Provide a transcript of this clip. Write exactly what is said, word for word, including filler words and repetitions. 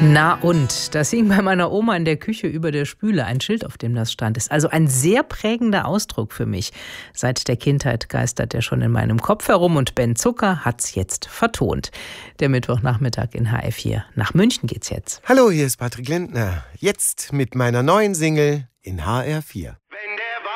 Na und, das hing bei meiner Oma in der Küche über der Spüle, ein Schild, auf dem das stand. Ist also ein sehr prägender Ausdruck für mich. Seit der Kindheit geistert er schon in meinem Kopf herum und Ben Zucker hat's jetzt vertont. Der Mittwochnachmittag in H R vier. Nach München geht's jetzt. Hallo, hier ist Patrick Lindner. Jetzt mit meiner neuen Single in H R vier.